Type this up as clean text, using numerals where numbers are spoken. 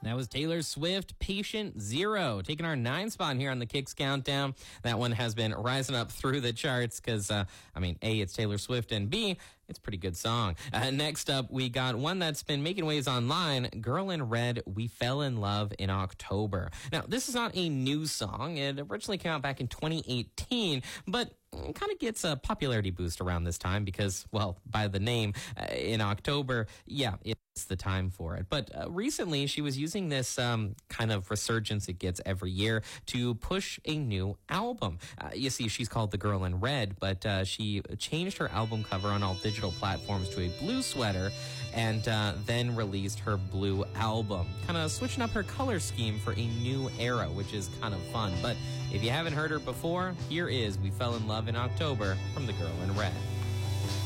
That was Taylor Swift, Patient Zero, taking our 9 spot here on the Kicks Countdown. That one has been rising up through the charts because, A, it's Taylor Swift, and B, it's a pretty good song. Next up, we got one that's been making waves online, Girl in Red, We Fell in Love in October. Now, this is not a new song. It originally came out back in 2018, but it kind of gets a popularity boost around this time because, well, by the name, in October, yeah, it's the time for it. But recently, she was using this kind of resurgence it gets every year to push a new album. You see, she's called The Girl in Red, but she changed her album cover on all digital platforms to a blue sweater and then released her blue album, kind of switching up her color scheme for a new era, which is kind of fun. But if you haven't heard her before, here is We Fell in Love in October from The Girl in Red.